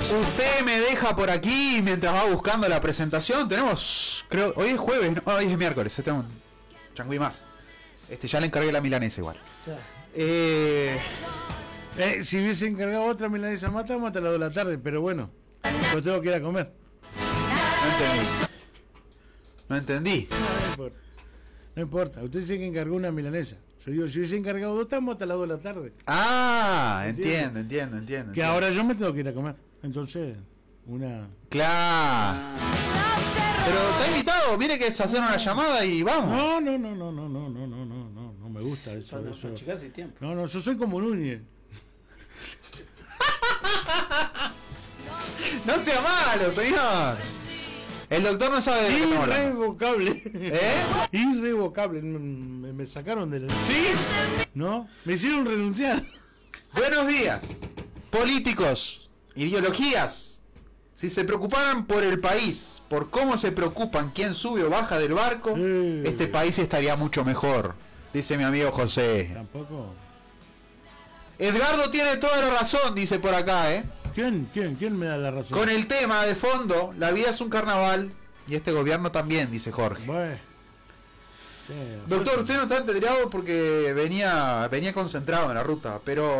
Usted me deja por aquí mientras va buscando la presentación. Tenemos, creo, hoy es jueves, no, hoy es miércoles. Tenemos un changüí más. Ya le encargué la milanesa igual. Si hubiese encargado otra milanesa mata a las 2 de la tarde, pero bueno, yo tengo que ir a comer. No entendí. No importa, usted dice que encargó una milanesa. Yo digo, si hubiese encargado 2, estamos hasta las 2 de la tarde. Entiendo. Que ahora yo me tengo que ir a comer. Entonces, Claro. Pero está invitado, mire que es hacer una llamada y vamos. No me gusta eso. Tiempo. No, yo soy como Núñez. No sea malo, señor. El doctor no sabe de qué estamos hablando. Irrevocable. Irrevocable. Me sacaron del... ¿Sí? ¿No? Me hicieron renunciar. Buenos días. Políticos, ideologías. Si se preocuparan por el país, por cómo se preocupan quién sube o baja del barco, este país estaría mucho mejor, dice mi amigo José. Tampoco. Edgardo tiene toda la razón, dice por acá, ¿Quién me da la razón? Con el tema de fondo, la vida es un carnaval y este gobierno también, dice Jorge. Bueno. Doctor, usted no está enterado porque venía concentrado en la ruta, pero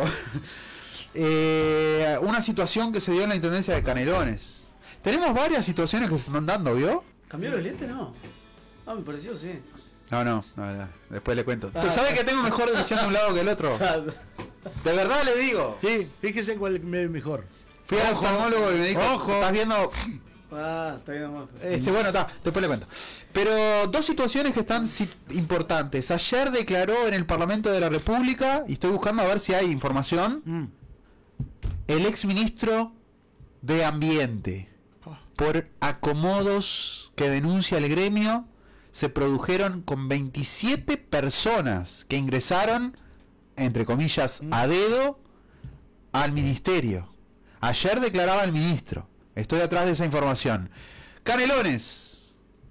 una situación que se dio en la intendencia de Canelones. Tenemos varias situaciones que se están dando, ¿vio? ¿Cambió los lentes? No. Me pareció, sí. No, después le cuento. ¿Tú sabes que tengo mejor visión de un lado que el otro? De verdad le digo. Sí, fíjese cuál es mejor. Fui al oftalmólogo y me dijo, estás viendo... está bien más. Bueno, después le cuento. Pero dos situaciones que están importantes. Ayer declaró en el Parlamento de la República, y estoy buscando a ver si hay información, el exministro de Ambiente, por acomodos que denuncia el gremio, se produjeron con 27 personas que ingresaron, entre comillas, a dedo al ministerio. Ayer declaraba el ministro. Estoy atrás de esa información. Canelones.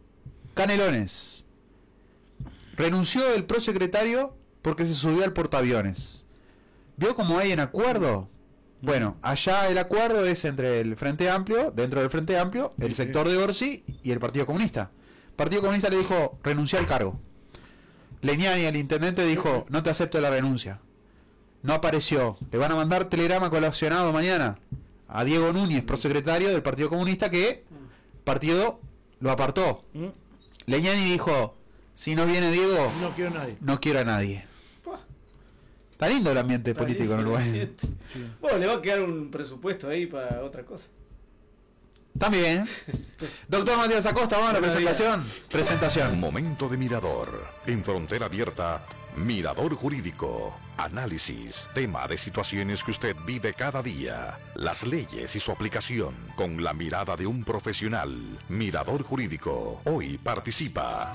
Renunció el prosecretario porque se subió al portaaviones. ¿Vio cómo hay en acuerdo? Bueno, allá el acuerdo es entre el Frente Amplio, dentro del Frente Amplio, el sector de Orsi y el Partido Comunista. El Partido Comunista le dijo, renuncia al cargo. Leñani, el intendente, dijo, no te acepto la renuncia. No apareció. Le van a mandar telegrama colacionado mañana a Diego Núñez, prosecretario del Partido Comunista, que el partido lo apartó. Leñani dijo, si no viene Diego, no quiero a nadie. Está lindo el ambiente político en Uruguay. Bueno, le va a quedar un presupuesto ahí para otra cosa. También. Doctor Matías Acosta, vamos a la presentación. Momento de Mirador. En Frontera Abierta, Mirador Jurídico. Análisis, tema de situaciones que usted vive cada día. Las leyes y su aplicación con la mirada de un profesional. Mirador Jurídico. Hoy participa.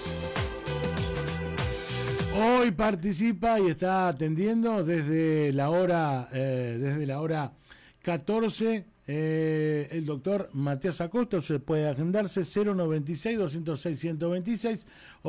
Hoy participa y está atendiendo desde la hora 14. El doctor Matías Acosta. Se puede agendarse 096-206-126 o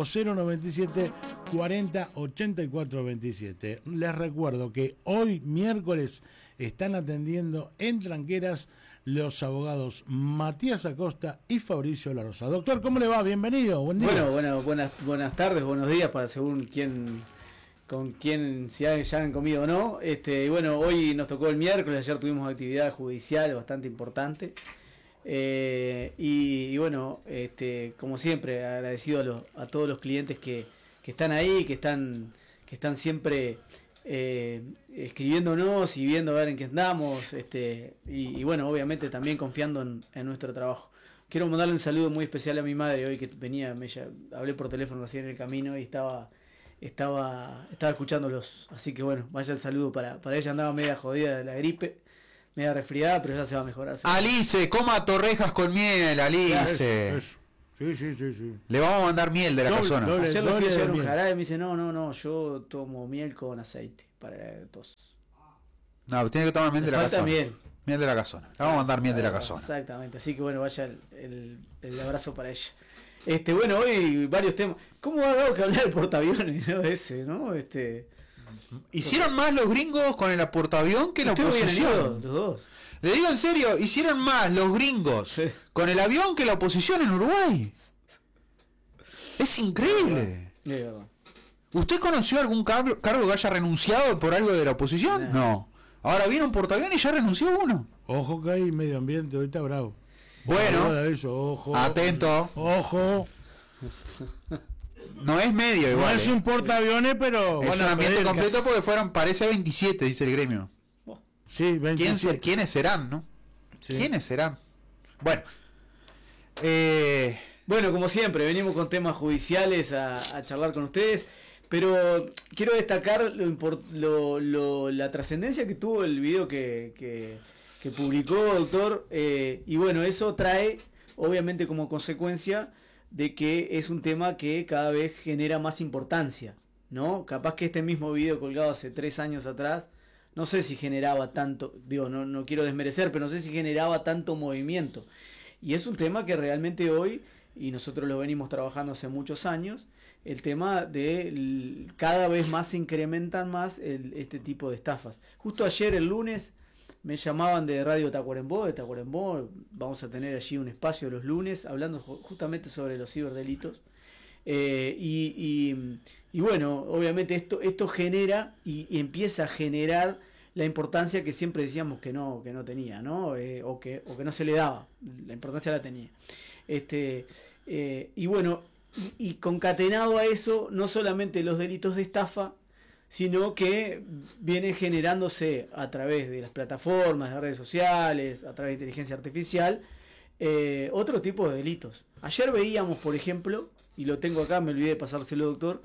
097-40-84-27. Les recuerdo que hoy miércoles están atendiendo en Tranqueras los abogados Matías Acosta y Fabricio La Rosa. Doctor, ¿cómo le va? Bienvenido, buen día. Bueno, buenas tardes, buenos días, para según con quién si ya han comido o no. Bueno, hoy nos tocó el miércoles, ayer tuvimos actividad judicial bastante importante. Y bueno, como siempre, agradecido a todos los clientes que están ahí, que están siempre escribiéndonos y viendo a ver en qué andamos, y bueno, obviamente también confiando en nuestro trabajo. Quiero mandarle un saludo muy especial a mi madre hoy que venía, hablé por teléfono recién en el camino y estaba escuchándolos, así que bueno, vaya el saludo para ella. Andaba media jodida de la gripe, media resfriada, pero ya se va a mejorar. Alice, coma torrejas con miel, Alice. Eso. Sí. Le vamos a mandar miel de la casona. Ayer le fui a llevar un jarabe y me dice, no, yo tomo miel con aceite para la tos. No, tiene que tomar miel de la casona. Miel de la casona. Le vamos a mandar miel de la casona. Exactamente, así que bueno, vaya el abrazo para ella. Bueno, hoy varios temas. ¿Cómo ha dado que hablar el portaaviones, ¿no? Ese, ¿no? Hicieron más los gringos con el portaavión que la oposición. Los dos. Le digo en serio, hicieron más los gringos con el avión que la oposición en Uruguay. Es increíble. De verdad. ¿Usted conoció algún cargo que haya renunciado por algo de la oposición? No. Ahora viene un portaaviones y ya renunció uno. Ojo que hay medio ambiente, ahorita bravo. Bueno, Eso, ojo. atento. Ojo. No es medio igual. No es un portaaviones, pero... Es un ambiente completo porque fueron, parece 27, dice el gremio. Sí, 27. ¿Quiénes serán, no? Sí. ¿Quiénes serán? Bueno. Bueno, como siempre, venimos con temas judiciales a charlar con ustedes, pero quiero destacar la trascendencia que tuvo el video que publicó, doctor, y bueno, eso trae, obviamente, como consecuencia de que es un tema que cada vez genera más importancia, ¿no? Capaz que este mismo video colgado hace 3 años atrás, no sé si generaba tanto, digo, no quiero desmerecer, pero no sé si generaba tanto movimiento. Y es un tema que realmente hoy, y nosotros lo venimos trabajando hace muchos años, el tema de cada vez más se incrementan más este tipo de estafas. Justo ayer, el lunes, me llamaban de Radio Tacuarembó, vamos a tener allí un espacio los lunes, hablando justamente sobre los ciberdelitos. Y bueno, obviamente esto genera y empieza a generar la importancia que siempre decíamos que no tenía, ¿no? O que no se le daba, la importancia la tenía. Y bueno, y concatenado a eso, no solamente los delitos de estafa, sino que viene generándose a través de las plataformas, de las redes sociales, a través de inteligencia artificial, otro tipo de delitos. Ayer veíamos, por ejemplo, y lo tengo acá, me olvidé de pasárselo, doctor,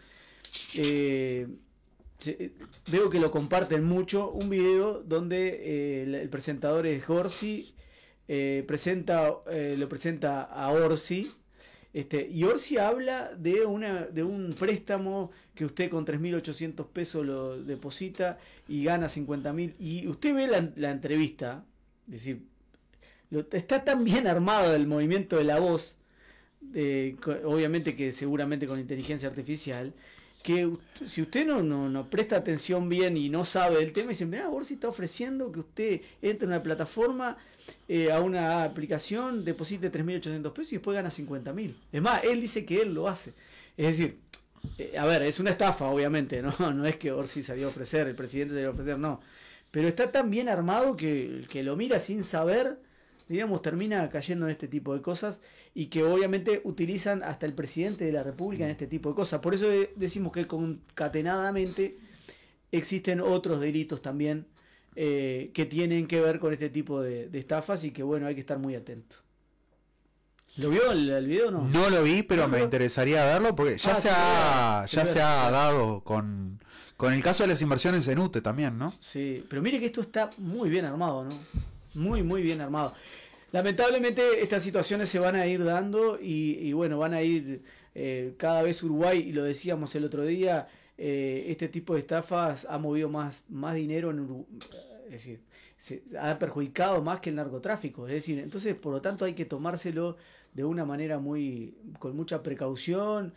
veo que lo comparten mucho, un video donde el presentador es Orsi, lo presenta a Orsi, y Orsi habla de un préstamo que usted con 3.800 pesos lo deposita y gana 50.000, y usted ve la entrevista, es decir, está tan bien armado el movimiento de la voz, obviamente que seguramente con inteligencia artificial, que si usted no presta atención bien y no sabe del tema, dice, mira, Orsi está ofreciendo que usted entre en una plataforma, a una aplicación, deposite 3.800 pesos y después gana 50.000. Es más, él dice que él lo hace. Es decir, a ver, es una estafa, obviamente, no es que Orsi salió a ofrecer, el presidente salió a ofrecer, no. Pero está tan bien armado que el que lo mira sin saber, digamos, termina cayendo en este tipo de cosas, y que obviamente utilizan hasta el presidente de la República en este tipo de cosas. Por eso decimos que concatenadamente existen otros delitos también que tienen que ver con este tipo de estafas, y que bueno, hay que estar muy atentos. ¿Lo vio el video o no? No lo vi, pero me interesaría verlo porque ya se ha dado con el caso de las inversiones en UTE también, ¿no? Sí, pero mire que esto está muy bien armado, ¿no? Muy, muy bien armado. Lamentablemente estas situaciones se van a ir dando y bueno, van a ir cada vez Uruguay, y lo decíamos el otro día, este tipo de estafas ha movido más dinero en Uruguay, es decir, se ha perjudicado más que el narcotráfico, es decir, entonces por lo tanto hay que tomárselo de una manera con mucha precaución.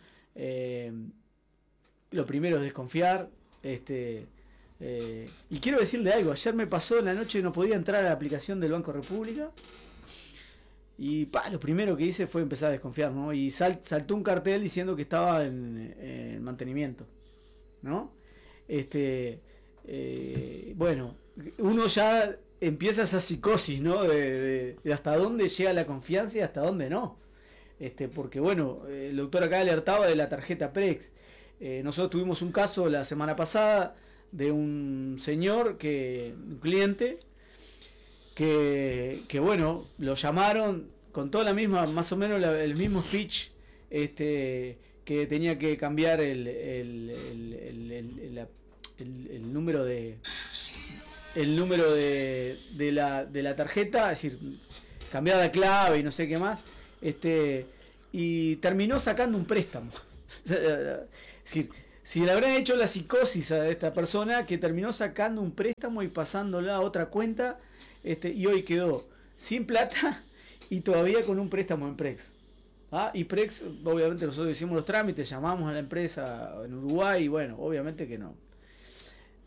Lo primero es desconfiar, y quiero decirle algo, ayer me pasó en la noche, no podía entrar a la aplicación del Banco República, y lo primero que hice fue empezar a desconfiar, ¿no? Y saltó un cartel diciendo que estaba en mantenimiento, ¿no? Bueno, uno ya empieza esa psicosis, ¿no? De hasta dónde llega la confianza y hasta dónde no. Porque bueno, el doctor acá alertaba de la tarjeta Prex. Nosotros tuvimos un caso la semana pasada de un señor, un cliente, que bueno, lo llamaron con toda la misma, más o menos el mismo speech, que tenía que cambiar el número de la tarjeta, es decir, cambiar la clave y no sé qué más, y terminó sacando un préstamo. Es decir, si le habrán hecho la psicosis a esta persona, que terminó sacando un préstamo y pasándola a otra cuenta, y hoy quedó sin plata y todavía con un préstamo en Prex. Y Prex, obviamente nosotros hicimos los trámites, llamamos a la empresa en Uruguay y bueno, obviamente que no.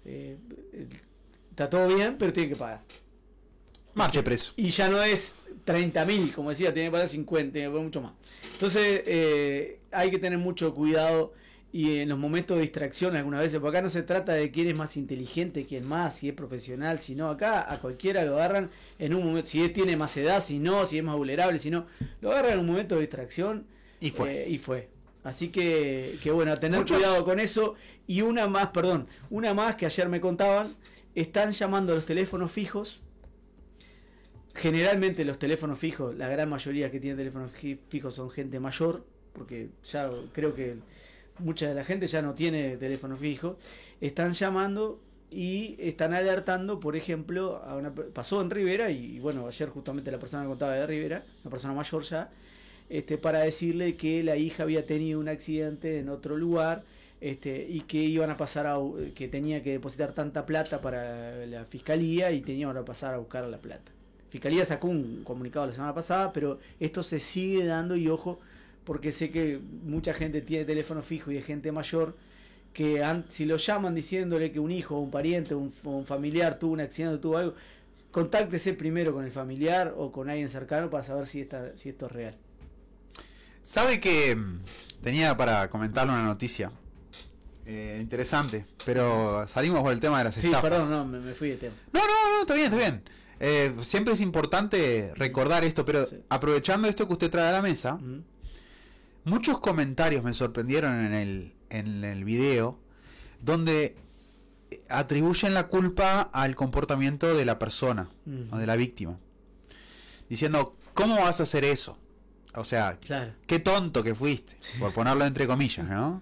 está todo bien, pero tiene que pagar. Marche preso. Y ya no es 30.000, como decía, tiene que pagar 50, tiene que pagar mucho más. Entonces hay que tener mucho cuidado y en los momentos de distracción algunas veces, porque acá no se trata de quién es más inteligente, quién más, si es profesional, si no, acá a cualquiera lo agarran en un momento, si tiene más edad, si no, si es más vulnerable, si no, lo agarran en un momento de distracción Y fue. Así que bueno, a tener Muchos- cuidado con eso. Y una más que ayer me contaban, están llamando a los teléfonos fijos. Generalmente los teléfonos fijos, la gran mayoría que tienen teléfonos fijos son gente mayor, porque ya creo que mucha de la gente ya no tiene teléfono fijo. Están llamando y están alertando, por ejemplo, pasó en Rivera, y bueno, ayer justamente la persona que contaba de Rivera, una persona mayor ya, para decirle que la hija había tenido un accidente en otro lugar, y que iban a pasar que tenía que depositar tanta plata para la fiscalía y tenían que pasar a buscar la plata. Fiscalía sacó un comunicado la semana pasada, pero esto se sigue dando, y ojo, porque sé que mucha gente tiene teléfono fijo y es gente mayor que si lo llaman diciéndole que un hijo, un pariente, un familiar tuvo un accidente, tuvo algo, contáctese primero con el familiar o con alguien cercano para saber si esto es real. ¿Sabe que tenía para comentarle una noticia interesante, pero salimos por el tema de las Sí, estafas? perdón, no, me fui de tema. No, está bien, está bien. Siempre es importante recordar esto, pero Sí. aprovechando esto que usted trae a la mesa, Ujú. muchos comentarios me sorprendieron en el video donde atribuyen la culpa al comportamiento de la persona o de la víctima, diciendo, ¿cómo vas a hacer eso? O sea, Claro. qué tonto que fuiste, por ponerlo entre comillas, ¿no?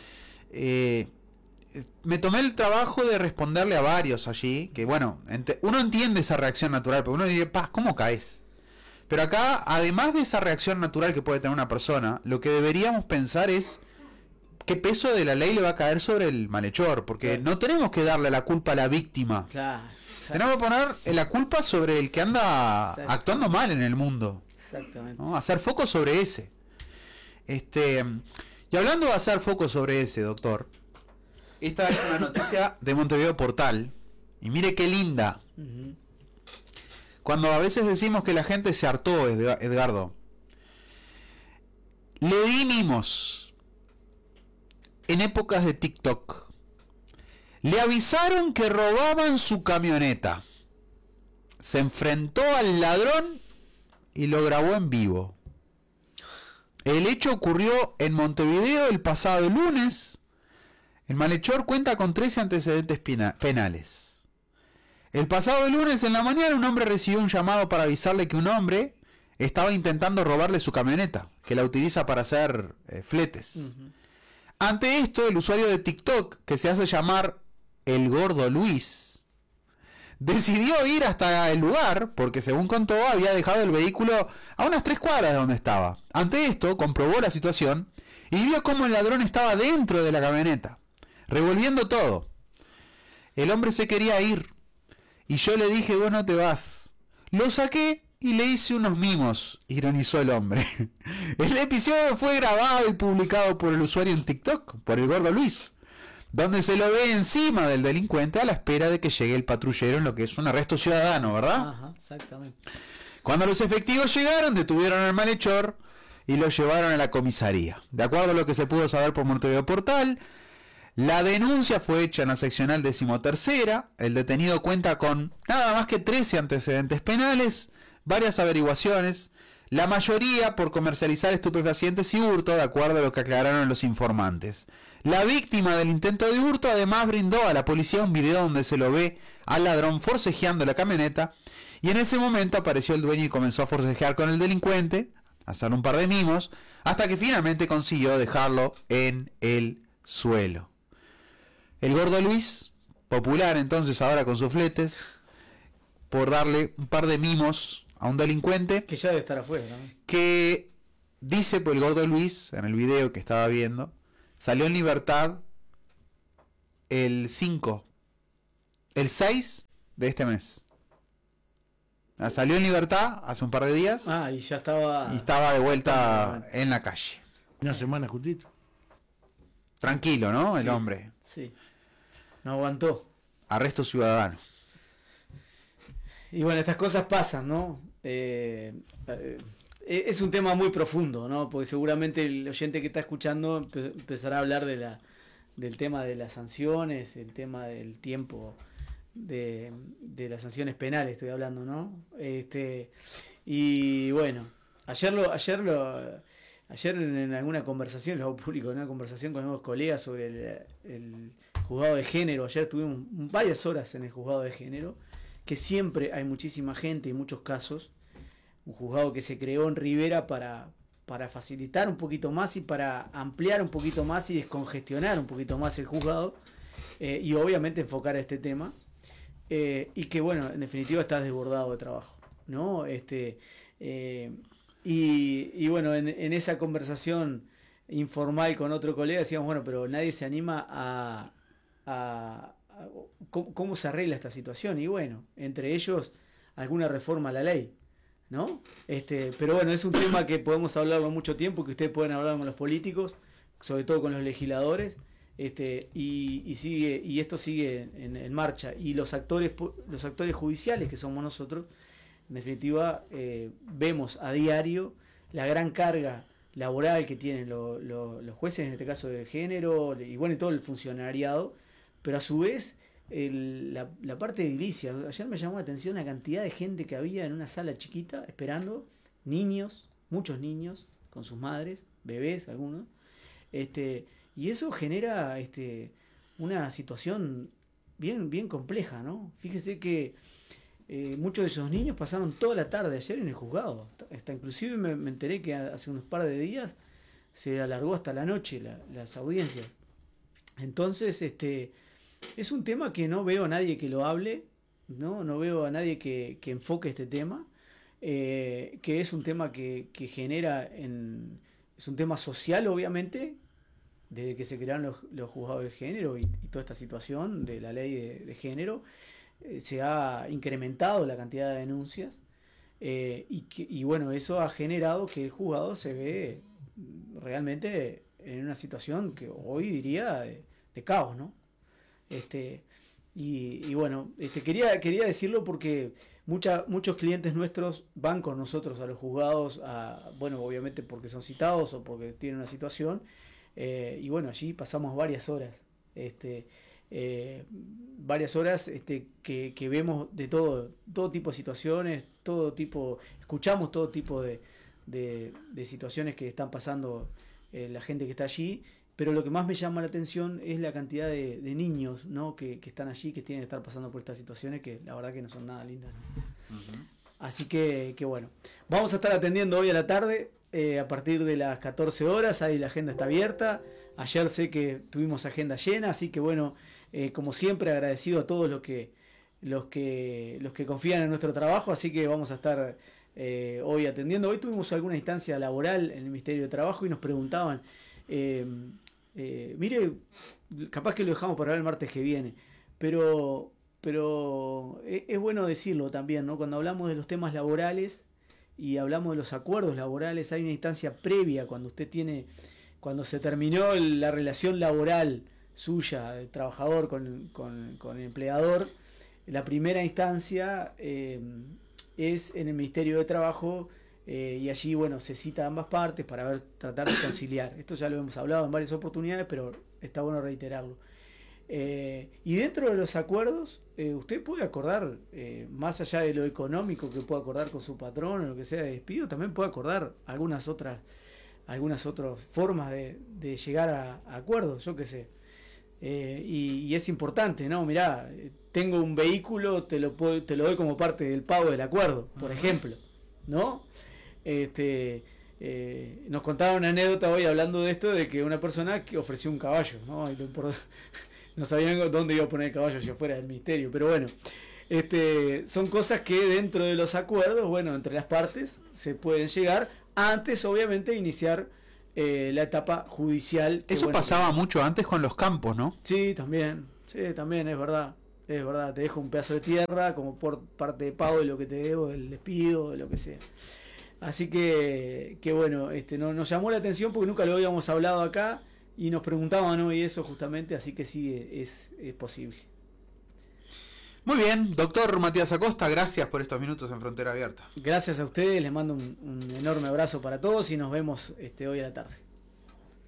Me tomé el trabajo de responderle a varios allí, que bueno, uno entiende esa reacción natural, pero uno dice, paz, ¿cómo caes? Pero acá, además de esa reacción natural que puede tener una persona, lo que deberíamos pensar es qué peso de la ley le va a caer sobre el malhechor, porque Claro. no tenemos que darle la culpa a la víctima. Claro. Tenemos que poner la culpa sobre el que anda Exacto. actuando mal en el mundo, Exactamente. ¿no? Hacer foco sobre ese. Y hablando de hacer foco sobre ese, doctor, esta es una noticia de Montevideo Portal, y mire qué linda. Ujú. Cuando a veces decimos que la gente se hartó, Edgardo, le di mimos en épocas de TikTok. Le avisaron que robaban su camioneta. Se enfrentó al ladrón y lo grabó en vivo. El hecho ocurrió en Montevideo el pasado lunes. El malhechor cuenta con 13 antecedentes penales. El pasado lunes en la mañana un hombre recibió un llamado para avisarle que un hombre estaba intentando robarle su camioneta, que la utiliza para hacer fletes. Ujú. Ante esto, el usuario de TikTok, que se hace llamar El Gordo Luis, decidió ir hasta el lugar porque, según contó, había dejado el vehículo a unas 3 cuadras de donde estaba. Ante esto, comprobó la situación y vio cómo el ladrón estaba dentro de la camioneta, revolviendo todo. El hombre se quería ir y yo le dije, vos no te vas. Lo saqué y le hice unos mimos, ironizó el hombre. El episodio fue grabado y publicado por el usuario en TikTok, por el Gordo Luis, donde se lo ve encima del delincuente a la espera de que llegue el patrullero en lo que es un arresto ciudadano, ¿verdad? Ajá, exactamente. Cuando los efectivos llegaron, detuvieron al malhechor y lo llevaron a la comisaría. De acuerdo a lo que se pudo saber por Montevideo Portal, la denuncia fue hecha en la seccional 13ª. El detenido cuenta con nada más que 13 antecedentes penales, varias averiguaciones, la mayoría por comercializar estupefacientes y hurto, de acuerdo a lo que aclararon los informantes. La víctima del intento de hurto además brindó a la policía un video donde se lo ve al ladrón forcejeando la camioneta, y en ese momento apareció el dueño y comenzó a forcejear con el delincuente, a hacer un par de mimos, hasta que finalmente consiguió dejarlo en el suelo. El Gordo Luis, popular entonces ahora con sus fletes, por darle un par de mimos a un delincuente Que ya debe estar afuera también. que dice por el Gordo Luis, en el video que estaba viendo, salió en libertad el 6 de este mes. Salió en libertad hace un par de días Ah, y ya estaba. y estaba de vuelta en la calle. Una semana justito. Tranquilo, ¿no? El Sí. hombre. Sí. No aguantó. arresto ciudadano. Y bueno, estas cosas pasan, ¿no? Es un tema muy profundo, ¿no? Porque seguramente el oyente que está escuchando empezará a hablar del tema de las sanciones, el tema del tiempo de las sanciones penales, estoy hablando, ¿no? Y bueno, ayer en alguna conversación, lo hago público, en una conversación con unos colegas sobre el juzgado de género, ayer tuvimos varias horas en el juzgado de género, que siempre hay muchísima gente y muchos casos, un juzgado que se creó en Rivera para facilitar un poquito más y para ampliar un poquito más y descongestionar un poquito más el juzgado, y obviamente enfocar este tema, y que bueno, en definitiva está desbordado de trabajo, ¿no? Y bueno, en esa conversación informal con otro colega decíamos, bueno, pero nadie se anima a cómo se arregla esta situación, y bueno, entre ellos alguna reforma a la ley, ¿no? Pero bueno, es un tema que podemos hablarlo mucho tiempo, que ustedes pueden hablar con los políticos, sobre todo con los legisladores, y esto sigue en marcha, y los actores judiciales, que somos nosotros, en definitiva, vemos a diario la gran carga laboral que tienen los jueces, en este caso de género, y bueno, y todo el funcionariado, pero a su vez la parte de edilicia. Ayer me llamó la atención la cantidad de gente que había en una sala chiquita esperando, niños, muchos niños con sus madres, bebés algunos, y eso genera una situación bien compleja, ¿no? Fíjese que muchos de esos niños pasaron toda la tarde ayer en el juzgado, hasta inclusive me enteré que hace unos par de días se alargó hasta la noche las audiencias. Entonces es un tema que no veo a nadie que lo hable, no veo a nadie que enfoque este tema, que es un tema que genera es un tema social, obviamente, desde que se crearon los juzgados de género y toda esta situación de la ley de género. Se ha incrementado la cantidad de denuncias, y bueno, eso ha generado que el juzgado se ve realmente en una situación que hoy diría de caos, ¿no? Y bueno, quería decirlo porque muchos clientes nuestros van con nosotros a los juzgados, bueno, obviamente porque son citados o porque tienen una situación, y bueno, allí pasamos varias horas, que vemos de todo tipo de situaciones, escuchamos todo tipo de situaciones que están pasando la gente que está allí, pero lo que más me llama la atención es la cantidad de niños, ¿no? que están allí, que tienen que estar pasando por estas situaciones que la verdad que no son nada lindas, ¿no? Uh-huh. Así que bueno, vamos a estar atendiendo hoy a la tarde, a partir de las 14 horas, ahí la agenda está abierta. Ayer sé que tuvimos agenda llena, así que bueno, como siempre agradecido a todos los que confían en nuestro trabajo, así que vamos a estar hoy atendiendo. Hoy tuvimos alguna instancia laboral en el Ministerio de Trabajo y nos preguntaban, mire, capaz que lo dejamos para ver el martes que viene, pero es bueno decirlo también, ¿no? Cuando hablamos de los temas laborales y hablamos de los acuerdos laborales, hay una instancia previa cuando se terminó la relación laboral suya, el trabajador con el empleador. La primera instancia es en el Ministerio de Trabajo, y allí, bueno, se cita a ambas partes para tratar de conciliar. Esto ya lo hemos hablado en varias oportunidades, pero está bueno reiterarlo. Y dentro de los acuerdos, usted puede acordar, más allá de lo económico que puede acordar con su patrón o lo que sea de despido, también puede acordar algunas otras formas de llegar a acuerdos, yo qué sé. Y es importante, ¿no? Mirá, tengo un vehículo, te lo doy como parte del pago del acuerdo, por ejemplo, ¿no? Nos contaron una anécdota hoy hablando de esto, de que una persona que ofreció un caballo, ¿no? Y no sabían dónde iba a poner el caballo si fuera del ministerio, pero bueno, son cosas que dentro de los acuerdos, bueno, entre las partes se pueden llegar antes, obviamente, de iniciar la etapa judicial. Eso bueno, pasaba mucho antes con los campos, ¿no? Sí, también, es verdad, te dejo un pedazo de tierra como por parte de pago de lo que te debo, del despido, de lo que sea. Así que bueno, nos llamó la atención porque nunca lo habíamos hablado acá y nos preguntaban hoy eso justamente, así que sí, es posible. Muy bien, doctor Matías Acosta, gracias por estos minutos en Frontera Abierta. Gracias a ustedes, les mando un enorme abrazo para todos y nos vemos hoy a la tarde.